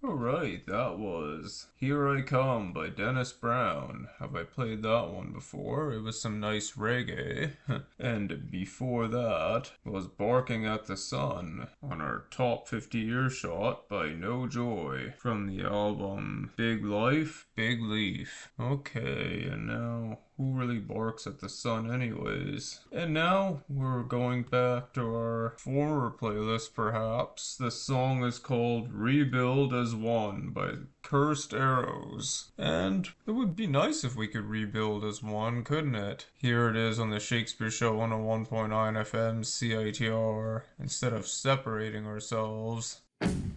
Alright, that was Here I Come by Dennis Brown. Have I played that one before? It was some nice reggae. And before that was Barking at the Sun on our top 50 earshot by No Joy from the album Big Life, Big Leaf. Okay, and now who really barks at the sun anyways? And now we're going back to our former playlist perhaps. The song is called Rebuild as One by Cursed Arrows. And it would be nice if we could rebuild as one, couldn't it? Here it is on the Shakespeare Show 101.9 FM CITR instead of separating ourselves.